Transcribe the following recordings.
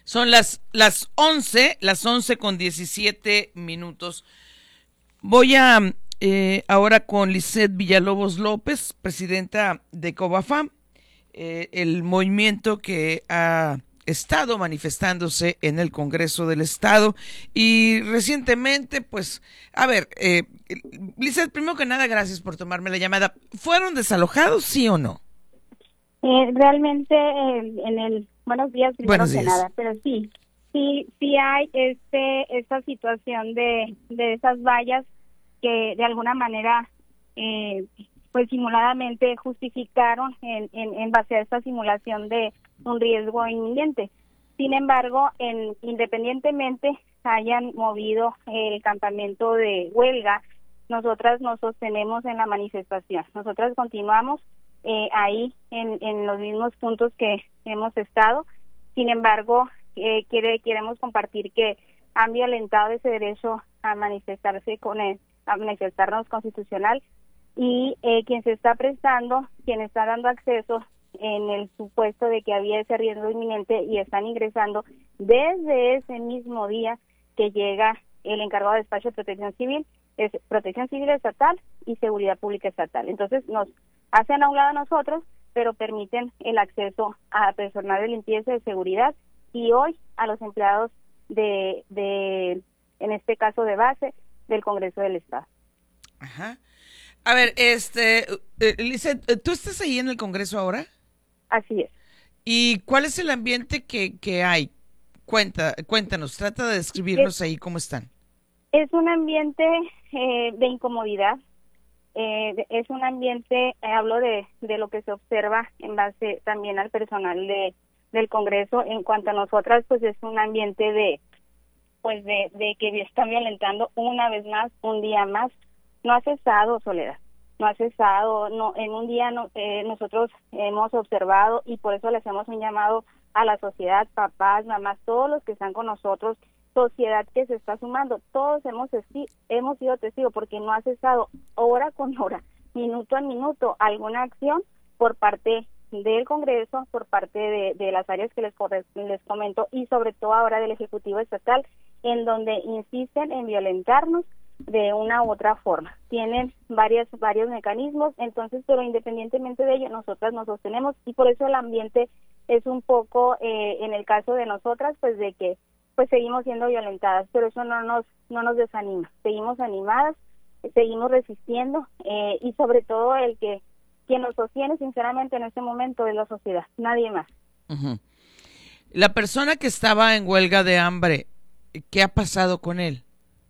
Son las 11 con 17 minutos. Voy a ahora con Lisette Villalobos López, presidenta de COBAFAM, el movimiento que ha estado manifestándose en el Congreso del Estado y recientemente, pues, a ver, Lisette, primero que nada, gracias por tomarme la llamada. ¿Fueron desalojados, sí o no? Realmente en el buenos días primero Buenos que días. nada, pero sí hay esta situación de esas vallas que de alguna manera pues simuladamente justificaron en base a esta simulación de un riesgo inminente. Sin embargo, independientemente hayan movido el campamento de huelga, nosotras nos sostenemos en la manifestación. Nosotras continuamos ahí en los mismos puntos que hemos estado. Sin embargo, queremos compartir que han violentado ese derecho a manifestarse a manifestarnos constitucional y quien se está prestando, quien está dando acceso en el supuesto de que había ese riesgo inminente y están ingresando desde ese mismo día que llega el encargado de despacho de Protección Civil Estatal y Seguridad Pública Estatal. Entonces nos hacen a un lado a nosotros, pero permiten el acceso a personal de limpieza y de seguridad y hoy a los empleados en este caso de base, del Congreso del Estado. Ajá. A ver, Lisette, ¿tú estás ahí en el Congreso ahora? Así es. ¿Y cuál es el ambiente que hay? Cuéntanos, trata de describirnos ahí cómo están. Es un ambiente de incomodidad, es un ambiente, hablo de lo que se observa en base también al personal del Congreso. En cuanto a nosotras, pues es un ambiente de que están violentando una vez más, un día más. No ha cesado, Soledad, no ha cesado, no, en un día nosotros hemos observado y por eso le hacemos un llamado a la sociedad, papás, mamás, todos los que están con nosotros, sociedad que se está sumando, todos hemos sido testigos porque no ha cesado hora con hora, minuto a minuto, alguna acción por parte del Congreso, por parte de las áreas que les comento y sobre todo ahora del Ejecutivo Estatal, en donde insisten en violentarnos de una u otra forma. Tienen varios mecanismos, entonces, pero independientemente de ello, nosotras nos sostenemos y por eso el ambiente es un poco, en el caso de nosotras, pues de que pues seguimos siendo violentadas, pero eso no nos desanima, seguimos animadas, seguimos resistiendo y sobre todo quien nos sostiene sinceramente en este momento es la sociedad, nadie más. Uh-huh. La persona que estaba en huelga de hambre, ¿qué ha pasado con él?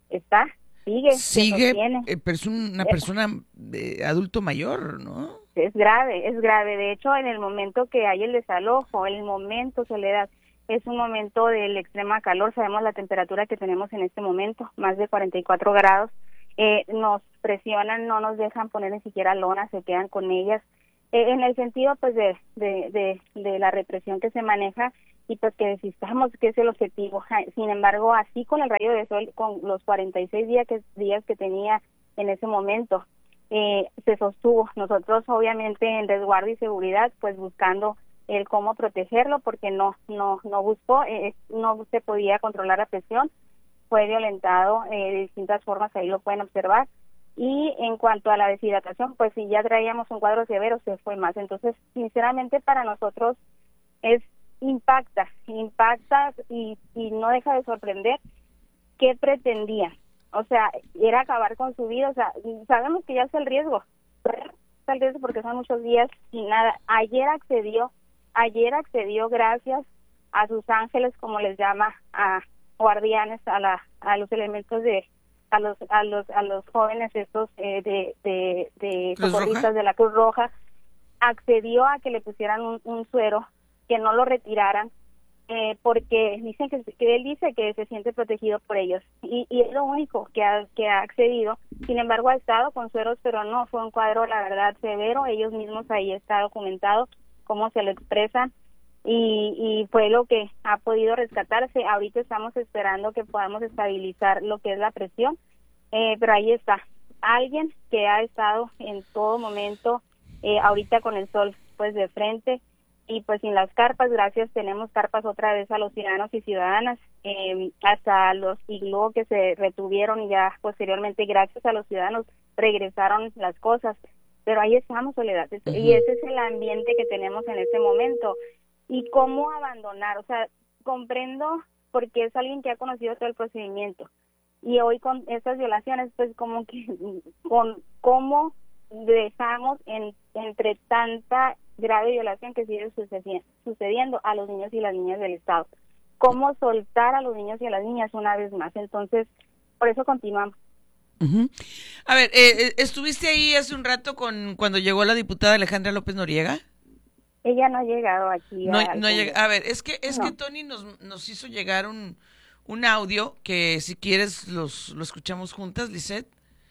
Sigue, pero es una persona de adulto mayor, ¿no? Es grave, de hecho en el momento que hay el desalojo, el momento, Soledad, es un momento del extrema calor, sabemos la temperatura que tenemos en este momento, más de 44 grados, nos presionan, no nos dejan poner ni siquiera lonas, se quedan con ellas, en el sentido pues de la represión que se maneja y pues que desistamos, que es el objetivo. Sin embargo, así con el rayo de sol, con los 46 días que tenía en ese momento, se sostuvo. Nosotros obviamente en resguardo y seguridad, pues buscando el cómo protegerlo, porque no buscó, no se podía controlar la presión, fue violentado de distintas formas, ahí lo pueden observar. Y en cuanto a la deshidratación, pues si ya traíamos un cuadro severo, se fue más. Entonces, sinceramente para nosotros impacta y no deja de sorprender qué pretendía. O sea, era acabar con su vida, o sea, sabemos que ya está el riesgo porque son muchos días sin nada. Ayer accedió gracias a sus ángeles, como les llama, a guardianes, a los elementos a los jóvenes estos de socorristas de la Cruz Roja, accedió a que le pusieran un suero, que no lo retiraran, porque dicen que él dice que se siente protegido por ellos y es lo único que ha accedido. Sin embargo, ha estado con sueros, pero no fue un cuadro, la verdad, severo. Ellos mismos, ahí está documentado cómo se lo expresan y fue lo que ha podido rescatarse. Ahorita estamos esperando que podamos estabilizar lo que es la presión, pero ahí está alguien que ha estado en todo momento, ahorita con el sol pues de frente, y pues sin las carpas, gracias, tenemos carpas otra vez a los ciudadanos y ciudadanas, hasta los iglú que se retuvieron y ya posteriormente gracias a los ciudadanos regresaron las cosas, pero ahí estamos, Soledad, y ese es el ambiente que tenemos en este momento. Y cómo abandonar, o sea, comprendo porque es alguien que ha conocido todo el procedimiento, y hoy con estas violaciones, pues como que, con cómo dejamos entre tanta grave violación que sigue sucediendo a los niños y las niñas del Estado, cómo soltar a los niños y a las niñas una vez más. Entonces, por eso continuamos. A ver, ¿estuviste ahí hace un rato cuando llegó la diputada Alejandra López Noriega? Ella no ha llegado aquí. A ver, es que Tony nos hizo llegar un audio que si quieres lo escuchamos juntas, Lisette,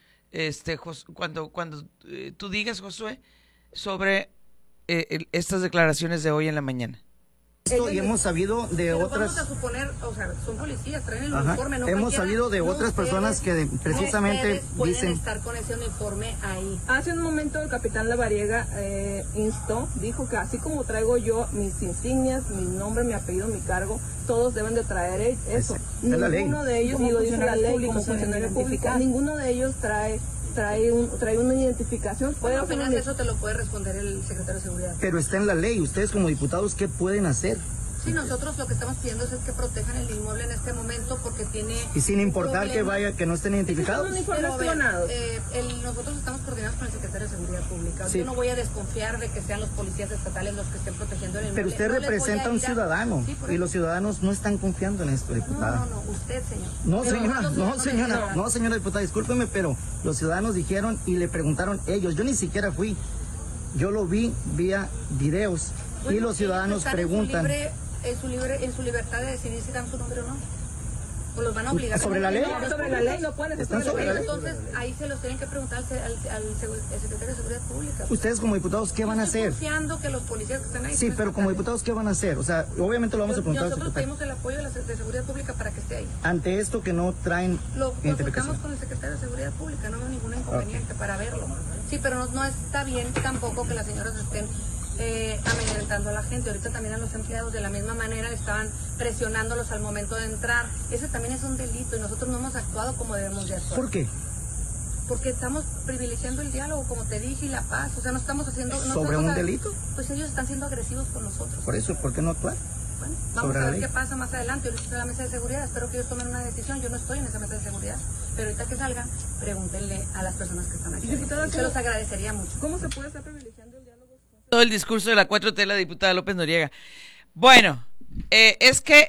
cuando tú digas, Josué, sobre estas declaraciones de hoy en la mañana. Y hemos sabido de otras... Vamos a suponer, o sea, son policías, traen el uniforme, no hemos sabido de otras personas que precisamente pueden dicen... estar con ese uniforme ahí. Hace un momento el capitán Lavariega dijo que así como traigo yo mis insignias, mi nombre, mi apellido, mi cargo, todos deben de traer eso. Ninguno de ellos, y lo dice la ley como funcionario público, ninguno de ellos trae una identificación. Bueno, apenas eso te lo puede responder el secretario de Seguridad. Pero está en la ley. Ustedes como diputados, ¿qué pueden hacer? Sí, nosotros lo que estamos pidiendo es que protejan el inmueble en este momento porque tiene... Y sin importar que no estén identificados. Nosotros estamos coordinados con el secretario de Seguridad Pública. Sí. Yo no voy a desconfiar de que sean los policías estatales los que estén protegiendo el inmueble. Pero usted representa a un ciudadano, sí, y los ciudadanos no están confiando en esto, diputada. No, usted, señor. No, señora diputada, discúlpeme, pero los ciudadanos dijeron y le preguntaron ellos. Yo ni siquiera fui. Yo lo vi vía videos, y los ciudadanos preguntan... En su libertad de decidir si dan su nombre o no. ¿O los van a obligar? ¿Sobre la ley? Sobre la ley, no pueden estar sobre la ley. Entonces, ahí se los tienen que preguntar al secretario de Seguridad Pública. Ustedes como diputados, ¿qué van a hacer? Confiando que los policías que están ahí... Sí, pero como diputados, ¿qué van a hacer? O sea, obviamente lo vamos a preguntar al Nosotros secretario. pedimos el apoyo de Seguridad Pública para que esté ahí. Ante esto que no traen identificación. Lo con el secretario de Seguridad Pública, no veo ningún inconveniente para verlo. Sí, pero no está bien tampoco que las señoras estén amedrentando a la gente. Ahorita también a los empleados de la misma manera estaban presionándolos al momento de entrar. Ese también es un delito y nosotros no hemos actuado como debemos de actuar. ¿Por qué? Porque estamos privilegiando el diálogo, como te dije, y la paz. O sea, no estamos haciendo... ¿Sobre un delito? Pues ellos están siendo agresivos con nosotros. Por eso, ¿por qué no actuar? Bueno, vamos a ver qué pasa más adelante. Ahorita está la mesa de seguridad, espero que ellos tomen una decisión. Yo no estoy en esa mesa de seguridad, pero ahorita que salgan, pregúntenle a las personas que están aquí. Se los agradecería mucho. ¿Cómo se puede estar privilegiando el diálogo? Todo el discurso de la 4T, la diputada López Noriega. Bueno, es que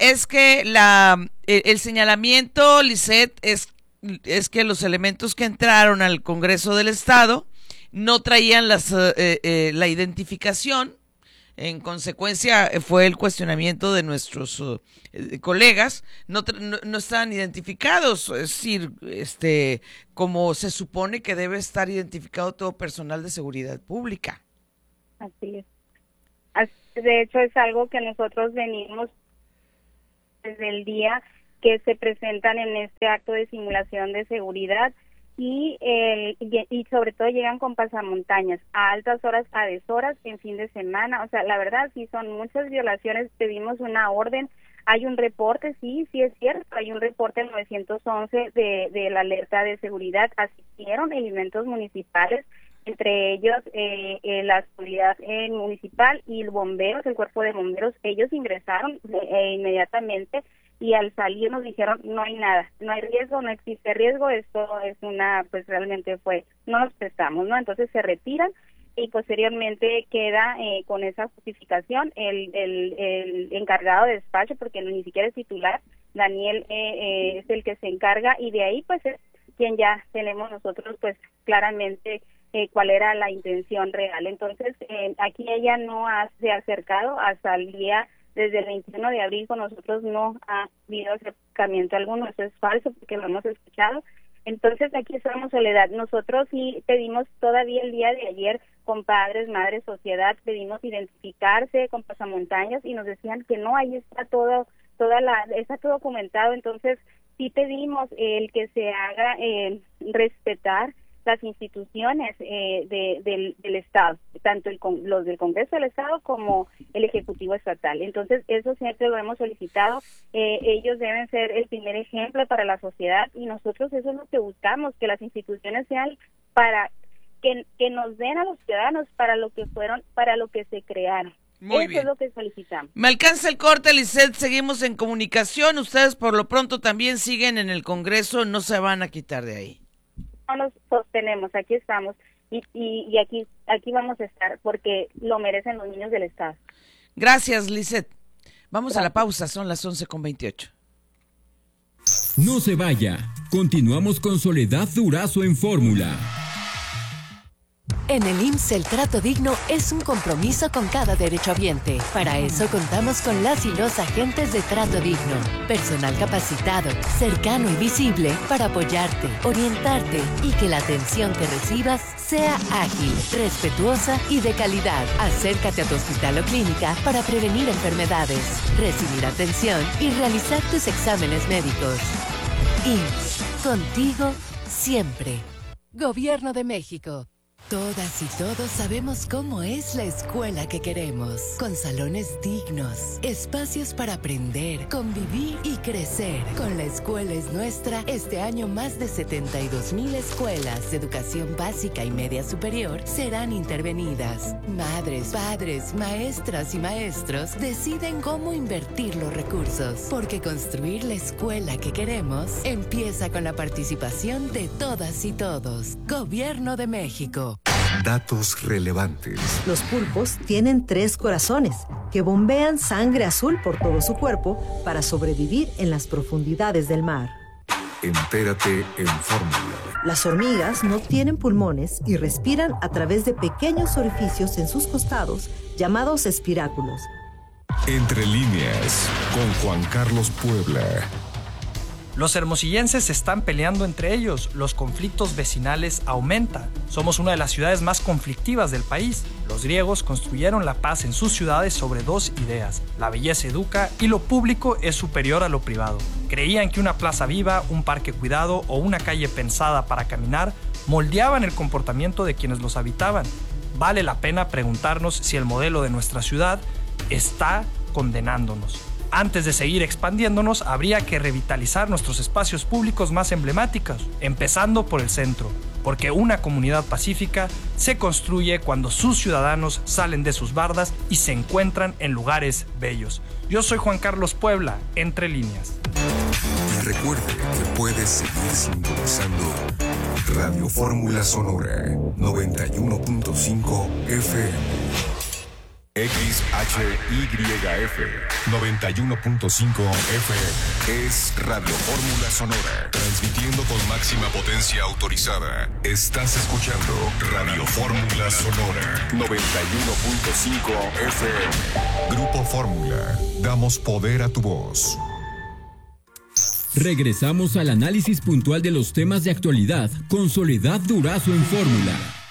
el señalamiento, Lisette, es que los elementos que entraron al Congreso del Estado no traían la identificación. En consecuencia, fue el cuestionamiento de nuestros colegas, no estaban identificados, es decir, como se supone que debe estar identificado todo personal de seguridad pública. Así es. De hecho, es algo que nosotros venimos desde el día que se presentan en este acto de simulación de seguridad y sobre todo llegan con pasamontañas a altas horas, a deshoras, en fin de semana. O sea, la verdad sí son muchas violaciones. Pedimos una orden. Hay un reporte, sí es cierto, hay un reporte en 911 de la alerta de seguridad. Asistieron elementos municipales, entre ellos la seguridad municipal y el cuerpo de bomberos. Ellos ingresaron inmediatamente y al salir nos dijeron no hay nada, no hay riesgo, no existe riesgo, esto es pues realmente no nos prestamos, ¿no? Entonces se retiran y posteriormente queda con esa justificación el encargado de despacho, porque ni siquiera es titular, Daniel es el que se encarga, y de ahí pues es quien ya tenemos nosotros pues claramente cuál era la intención real. Entonces aquí ella no se ha acercado hasta el día, desde el 21 de abril con nosotros no ha habido acercamiento alguno. Eso es falso porque lo hemos escuchado. Entonces aquí estamos, Soledad. Nosotros sí pedimos todavía el día de ayer con padres, madres, sociedad, pedimos identificarse con pasamontañas y nos decían que no, ahí está está todo documentado. Entonces sí pedimos el que se haga respetar las instituciones del Estado, tanto los del Congreso del Estado como el Ejecutivo Estatal. Entonces, eso siempre lo hemos solicitado. Ellos deben ser el primer ejemplo para la sociedad y nosotros eso es lo que buscamos, que las instituciones sean para que nos den a los ciudadanos para lo que fueron, para lo que se crearon. Muy Eso bien. es lo que solicitamos. Me alcanza el corte, Lisset, seguimos en comunicación. Ustedes por lo pronto también siguen en el Congreso, no se van a quitar de ahí. No nos sostenemos, aquí estamos y aquí vamos a estar porque lo merecen los niños del Estado. Gracias, Lisset. Vamos a la pausa, son las 11:28. No se vaya, continuamos con Soledad Durazo en Fórmula. En el IMSS el trato digno es un compromiso con cada derechohabiente. Para eso contamos con las y los agentes de trato digno. Personal capacitado, cercano y visible para apoyarte, orientarte y que la atención que recibas sea ágil, respetuosa y de calidad. Acércate a tu hospital o clínica para prevenir enfermedades, recibir atención y realizar tus exámenes médicos. IMSS, contigo siempre. Gobierno de México. Todas y todos sabemos cómo es la escuela que queremos, con salones dignos, espacios para aprender, convivir y crecer. Con La Escuela es Nuestra, este año más de 72,000 escuelas de educación básica y media superior serán intervenidas. Madres, padres, maestras y maestros deciden cómo invertir los recursos, porque construir la escuela que queremos empieza con la participación de todas y todos. Gobierno de México. Datos relevantes. Los pulpos tienen 3 corazones que bombean sangre azul por todo su cuerpo para sobrevivir en las profundidades del mar. Entérate en Fórmula. Las hormigas no tienen pulmones y respiran a través de pequeños orificios en sus costados llamados espiráculos. Entre líneas, con Juan Carlos Puebla. Los hermosillenses se están peleando entre ellos, los conflictos vecinales aumentan. Somos una de las ciudades más conflictivas del país. Los griegos construyeron la paz en sus ciudades sobre 2 ideas: la belleza educa y lo público es superior a lo privado. Creían que una plaza viva, un parque cuidado o una calle pensada para caminar moldeaban el comportamiento de quienes los habitaban. Vale la pena preguntarnos si el modelo de nuestra ciudad está condenándonos. Antes de seguir expandiéndonos, habría que revitalizar nuestros espacios públicos más emblemáticos, empezando por el centro, porque una comunidad pacífica se construye cuando sus ciudadanos salen de sus bardas y se encuentran en lugares bellos. Yo soy Juan Carlos Puebla, Entre Líneas. Y recuerde que puedes seguir sintonizando Radio Fórmula Sonora 91.5 FM. XHYF 91.5 FM es Radio Fórmula Sonora, transmitiendo con máxima potencia autorizada. Estás escuchando Radio Fórmula Sonora 91.5 FM. Grupo Fórmula, damos poder a tu voz. Regresamos al análisis puntual de los temas de actualidad con Soledad Durazo en Fórmula.